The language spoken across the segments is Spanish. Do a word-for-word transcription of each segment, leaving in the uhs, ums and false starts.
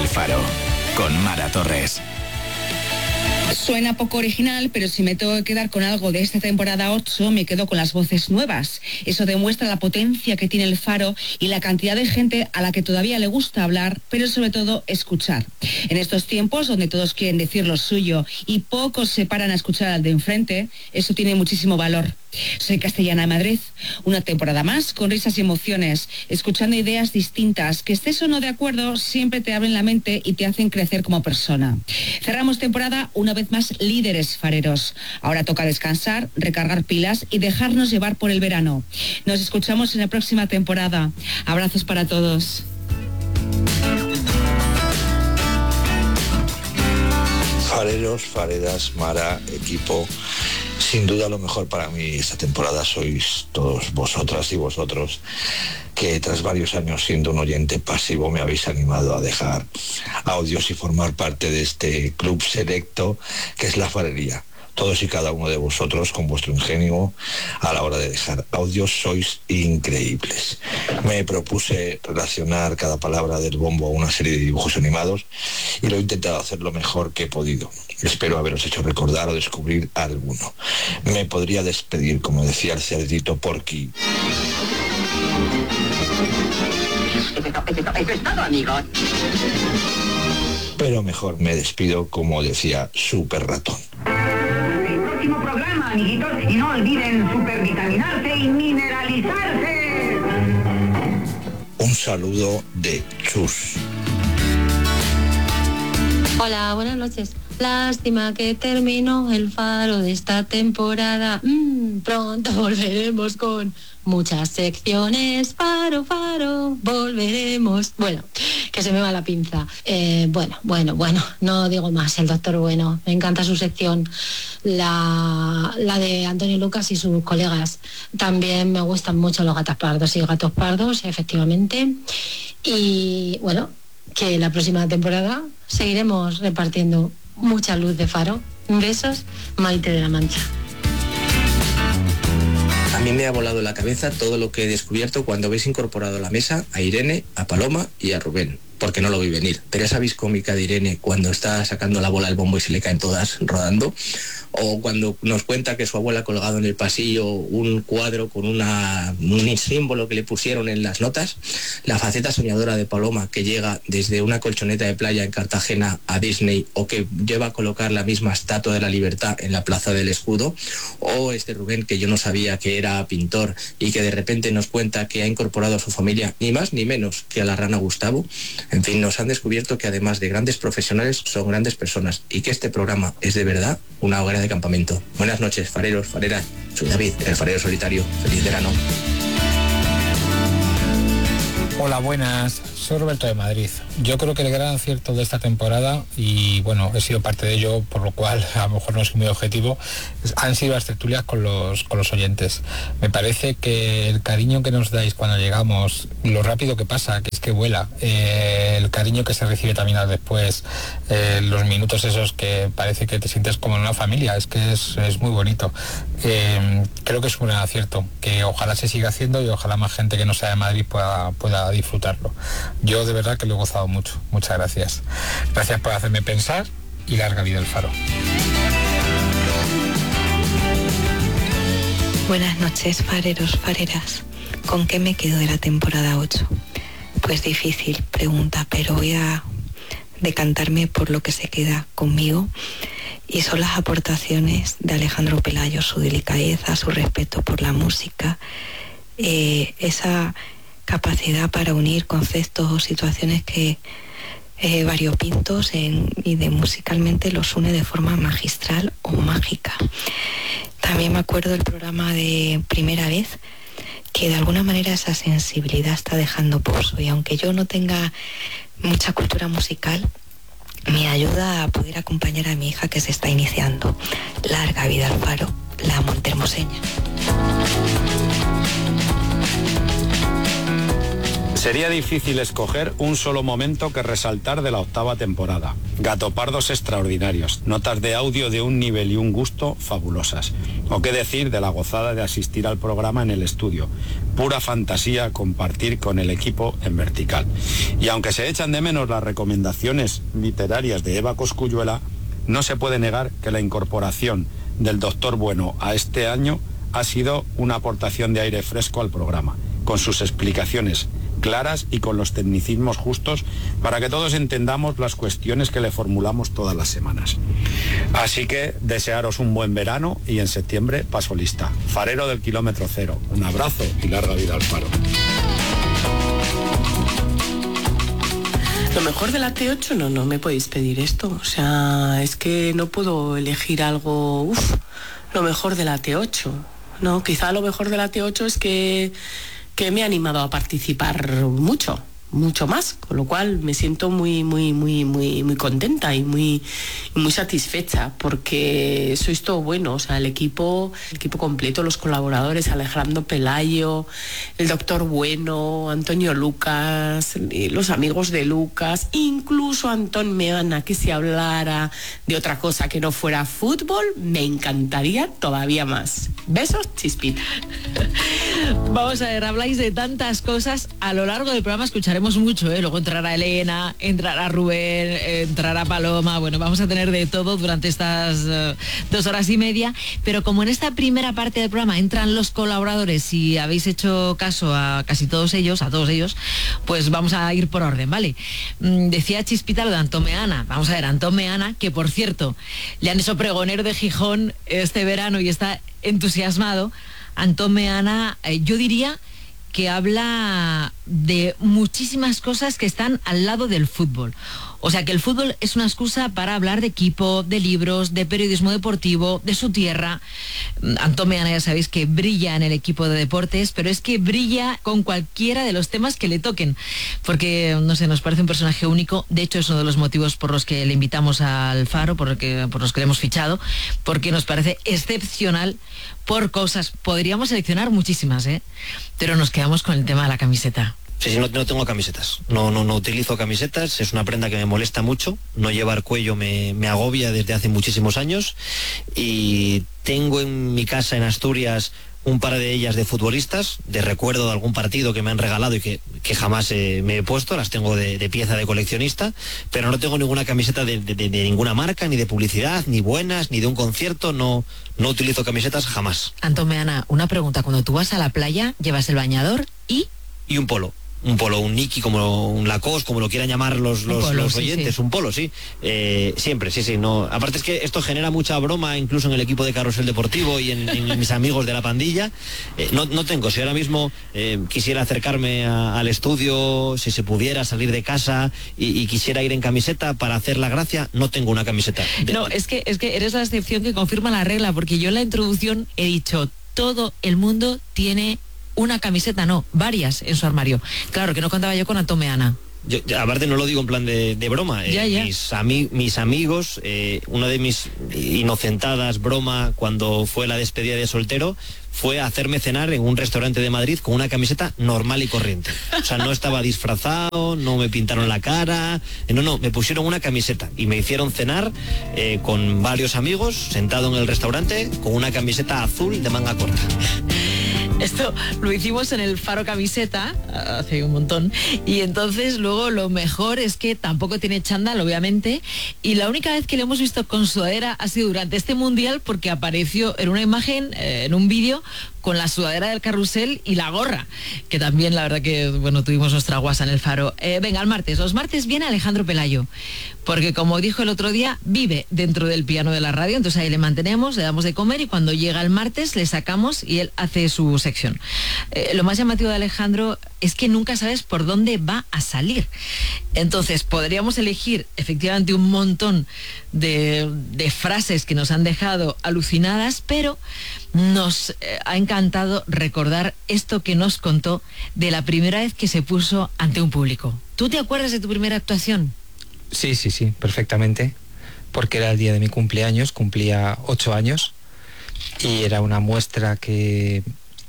Faro, con Mara Torres. Suena poco original, pero si me tengo que quedar con algo de esta temporada ocho, me quedo con las voces nuevas. Eso demuestra la potencia que tiene el Faro y la cantidad de gente a la que todavía le gusta hablar, pero sobre todo escuchar. En estos tiempos donde todos quieren decir lo suyo y pocos se paran a escuchar al de enfrente, eso tiene muchísimo valor. Soy Castellana de Madrid, una temporada más con risas y emociones, escuchando ideas distintas, que estés o no de acuerdo, siempre te abren la mente y te hacen crecer como persona. Cerramos temporada una vez más líderes fareros. Ahora toca descansar, recargar pilas y dejarnos llevar por el verano. Nos escuchamos en la próxima temporada. Abrazos para todos. Fareros, fareras, Mara, equipo, sin duda lo mejor para mí esta temporada sois todos vosotras y vosotros, que tras varios años siendo un oyente pasivo me habéis animado a dejar audios y formar parte de este club selecto que es la farería. Todos y cada uno de vosotros, con vuestro ingenio a la hora de dejar audios, sois increíbles. Me propuse relacionar cada palabra del bombo a una serie de dibujos animados y lo he intentado hacer lo mejor que he podido. Espero haberos hecho recordar o descubrir alguno. Me podría despedir, como decía el cerdito Porky. Eso es todo, amigos. Pero mejor me despido, como decía Super Ratón. Próximo programa, amiguitos, y no olviden supervitaminarse y mineralizarse. Un saludo de Chus. Hola, buenas noches. Lástima que terminó el Faro de esta temporada. Mm, pronto volveremos con muchas secciones. Faro, Faro, volveremos. Bueno, que se me va la pinza. Eh, bueno, bueno, bueno, no digo más. El doctor Bueno, me encanta su sección. La, la de Antonio Lucas y sus colegas. También me gustan mucho los gatos pardos y gatos pardos, efectivamente. Y bueno, que la próxima temporada seguiremos repartiendo mucha luz de Faro. Besos, Maite de la Mancha. A mí me ha volado la cabeza todo lo que he descubierto cuando habéis incorporado a la mesa a Irene, a Paloma y a Rubén, porque no lo vi venir. Pero esa vis cómica de Irene cuando está sacando la bola del bombo y se le caen todas rodando, o cuando nos cuenta que su abuela ha colgado en el pasillo un cuadro con una, un símbolo que le pusieron en las notas, la faceta soñadora de Paloma que llega desde una colchoneta de playa en Cartagena a Disney, o que lleva a colocar la misma estatua de la libertad en la Plaza del Escudo, o este Rubén que yo no sabía que era pintor y que de repente nos cuenta que ha incorporado a su familia ni más ni menos que a la rana Gustavo. En fin, nos han descubierto que además de grandes profesionales son grandes personas y que este programa es de verdad una hoguera de campamento. Buenas noches, fareros, fareras. Soy David, el farero solitario. Feliz verano. Hola, buenas. Soy Roberto de Madrid. Yo creo que el gran acierto de esta temporada, y bueno, he sido parte de ello, por lo cual a lo mejor no soy muy objetivo, han sido las tertulias con los, con los oyentes. Me parece que el cariño que nos dais cuando llegamos, lo rápido que pasa, que es que vuela, eh, el cariño que se recibe también al después, eh, los minutos esos que parece que te sientes como en una familia, es que es, es muy bonito. Eh, creo que es un gran acierto, que ojalá se siga haciendo y ojalá más gente que no sea de Madrid pueda, pueda disfrutarlo. Yo de verdad que lo he gozado mucho. Muchas gracias. Gracias por hacerme pensar y larga vida el Faro. Buenas noches, fareros, fareras. ¿Con qué me quedo de la temporada ocho? Pues difícil pregunta, pero voy a decantarme por lo que se queda conmigo, y son las aportaciones de Alejandro Pelayo, su delicadeza, su respeto por la música, eh, esa capacidad para unir conceptos o situaciones que eh, variopintos en, y de musicalmente los une de forma magistral o mágica. También me acuerdo del programa de Primera Vez, que de alguna manera esa sensibilidad está dejando pozo, y aunque yo no tenga mucha cultura musical, me ayuda a poder acompañar a mi hija que se está iniciando. Larga vida al Faro, la montehermoseña. Sería difícil escoger un solo momento que resaltar de la octava temporada. Gatopardos extraordinarios, notas de audio de un nivel y un gusto fabulosas. O qué decir de la gozada de asistir al programa en el estudio. Pura fantasía compartir con el equipo en vertical. Y aunque se echan de menos las recomendaciones literarias de Eva Cosculluela, no se puede negar que la incorporación del Doctor Bueno a este año ha sido una aportación de aire fresco al programa, con sus explicaciones claras y con los tecnicismos justos para que todos entendamos las cuestiones que le formulamos todas las semanas. Así que desearos un buen verano y en septiembre paso lista. Farero del kilómetro cero. Un abrazo y larga vida al faro. Lo mejor de la T ocho, no, no me podéis pedir esto. O sea, es que no puedo elegir algo, uff, lo mejor de la T ocho. No, quizá lo mejor de la T ocho es que que me ha animado a participar mucho, mucho más, con lo cual me siento muy, muy, muy, muy, muy contenta y muy, muy satisfecha, porque sois todo bueno, o sea, el equipo, el equipo completo, los colaboradores, Alejandro Pelayo, el Doctor Bueno, Antonio Lucas, los amigos de Lucas, incluso Antón Meana, que si hablara de otra cosa que no fuera fútbol, me encantaría todavía más. Besos, Chispita. Vamos a ver, habláis de tantas cosas. A lo largo del programa escucharemos mucho, ¿eh? Luego entrará Elena, entrará Rubén, entrará Paloma. Bueno, vamos a tener de todo durante estas uh, dos horas y media. Pero como en esta primera parte del programa entran los colaboradores y habéis hecho caso a casi todos ellos, a todos ellos, pues vamos a ir por orden, ¿vale? Mm, decía Chispita lo de Antón Meana. Vamos a ver, Antón Meana, que por cierto, le han hecho pregonero de Gijón este verano y está entusiasmado. Antón Meana, eh, yo diría que habla de muchísimas cosas que están al lado del fútbol. O sea que el fútbol es una excusa para hablar de equipo, de libros, de periodismo deportivo, de su tierra. Antón Meana, ya sabéis que brilla en el equipo de deportes, pero es que brilla con cualquiera de los temas que le toquen, porque, no sé, nos parece un personaje único. De hecho, es uno de los motivos por los que le invitamos al Faro, por, el que, por los que le hemos fichado, porque nos parece excepcional por cosas. Podríamos seleccionar muchísimas, ¿eh? Pero nos quedamos con el tema de la camiseta. Sí, sí, no, no tengo camisetas, no, no, no utilizo camisetas, es una prenda que me molesta mucho, no llevar cuello me, me agobia desde hace muchísimos años, y tengo en mi casa en Asturias un par de ellas de futbolistas, de recuerdo de algún partido que me han regalado y que, que jamás eh, me he puesto, las tengo de, de pieza de coleccionista, pero no tengo ninguna camiseta de, de, de ninguna marca, ni de publicidad, ni buenas, ni de un concierto, no, no utilizo camisetas jamás. Antón Meana, una pregunta, cuando tú vas a la playa, ¿llevas el bañador y...? Y un polo. Un polo, un Nike, como un Lacoste, como lo quieran llamar los, los, polo, los oyentes, sí, sí. Un polo, sí. Eh, siempre, sí, sí. No. Aparte es que esto genera mucha broma, incluso en el equipo de Carrusel Deportivo y en, en mis amigos de la pandilla. Eh, no, no tengo, si ahora mismo eh, quisiera acercarme a, al estudio, si se pudiera salir de casa y, y quisiera ir en camiseta para hacer la gracia, no tengo una camiseta. De... No, es que, es que eres la excepción que confirma la regla, porque yo en la introducción he dicho, todo el mundo tiene una camiseta, no, varias en su armario. Claro, que no contaba yo con Antón Meana. Yo, aparte no lo digo en plan de, de broma. Ya, eh, ya. Mis, ami mis amigos, eh, una de mis inocentadas broma cuando fue la despedida de soltero fue hacerme cenar en un restaurante de Madrid con una camiseta normal y corriente. O sea, no estaba disfrazado, no me pintaron la cara, no, no, me pusieron una camiseta y me hicieron cenar eh, con varios amigos, sentado en el restaurante, con una camiseta azul de manga corta. Esto lo hicimos en el Faro Camiseta hace un montón, y entonces luego lo mejor es que tampoco tiene chándal, obviamente, y la única vez que lo hemos visto con sudadera ha sido durante este mundial, porque apareció en una imagen, eh, en un vídeo, con la sudadera del Carrusel y la gorra, que también la verdad que, bueno, tuvimos nuestra guasa en el Faro. Eh, venga, el martes. Los martes viene Alejandro Pelayo, porque como dijo el otro día, vive dentro del piano de la radio, entonces ahí le mantenemos, le damos de comer y cuando llega el martes le sacamos y él hace su sección. Eh, lo más llamativo de Alejandro es que nunca sabes por dónde va a salir. Entonces podríamos elegir efectivamente un montón de, de frases que nos han dejado alucinadas, pero nos eh, ha encantado recordar esto que nos contó de la primera vez que se puso ante un público. ¿Tú te acuerdas de tu primera actuación? Sí, sí, sí, perfectamente, porque era el día de mi cumpleaños, cumplía ocho años y era una muestra que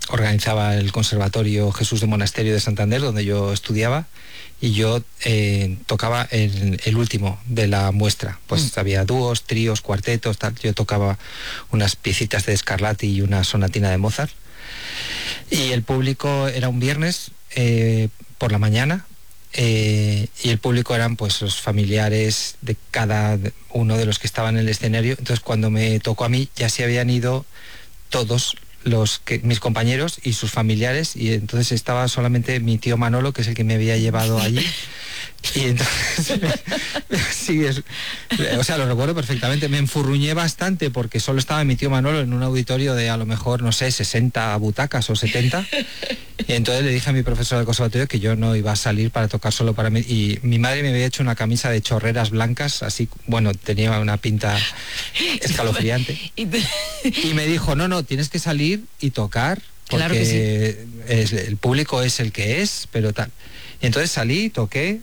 organizaba el Conservatorio Jesús de Monasterio de Santander, donde yo estudiaba, y yo eh, tocaba el, el último de la muestra. Pues mm. había dúos, tríos, cuartetos, tal. Yo tocaba unas piecitas de Scarlatti y una sonatina de Mozart. Y el público era un viernes eh, por la mañana, eh, y el público eran pues los familiares de cada uno de los que estaban en el escenario. Entonces cuando me tocó a mí ya se habían ido todos los que mis compañeros y sus familiares, y entonces estaba solamente mi tío Manolo, que es el que me había llevado allí. Y entonces sí, es, o sea, lo recuerdo perfectamente. Me enfurruñé bastante porque solo estaba mi tío Manolo en un auditorio de a lo mejor, no sé, sesenta butacas o setenta, y entonces le dije a mi profesor del conservatorio que yo no iba a salir para tocar solo para mí, y mi madre me había hecho una camisa de chorreras blancas, así, bueno, tenía una pinta escalofriante, y me dijo, no, no, tienes que salir y tocar, porque claro que sí. es, el público es el que es, pero tal. Y entonces salí, toqué.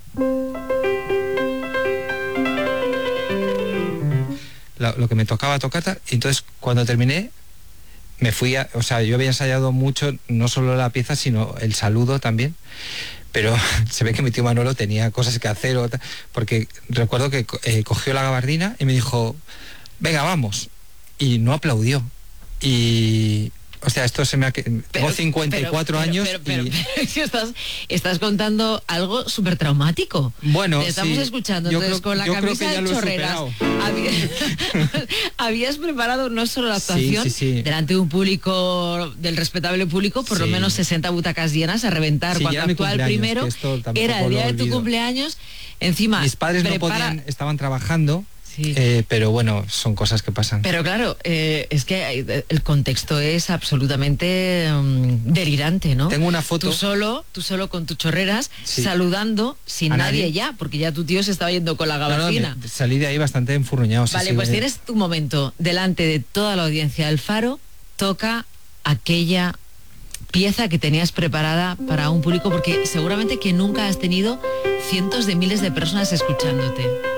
Lo, lo que me tocaba tocar, y entonces cuando terminé, me fui a, o sea, yo había ensayado mucho, no solo la pieza, sino el saludo también, pero se ve que mi tío Manolo tenía cosas que hacer, o porque recuerdo que eh, cogió la gabardina y me dijo, venga, vamos, y no aplaudió. Y... O sea, esto se me ha... Pero, tengo cincuenta y cuatro pero, años pero, pero, y... pero, pero, pero estás, estás contando algo súper traumático. Bueno, te estamos sí, escuchando, yo entonces creo, con la yo camisa creo de chorreras. Habías, habías preparado no solo la actuación, sí, sí, sí. delante de un público, del respetable público, por sí. lo menos sesenta butacas llenas a reventar. Sí, cuando actúa el primero, era el día de tu cumpleaños. Encima, mis padres prepara... no podían, estaban trabajando. Sí. Eh, pero bueno, son cosas que pasan. Pero claro, eh, es que el contexto es absolutamente um, delirante, ¿no? Tengo una foto. Tú solo, tú solo con tus chorreras, sí. saludando sin ¿A nadie, nadie ya, porque ya tu tío se estaba yendo con la gabardina. No, no, salí de ahí bastante enfurruñado. Vale, sí, pues sí, tienes tu momento delante de toda la audiencia del Faro, toca aquella pieza que tenías preparada para un público, porque seguramente que nunca has tenido cientos de miles de personas escuchándote.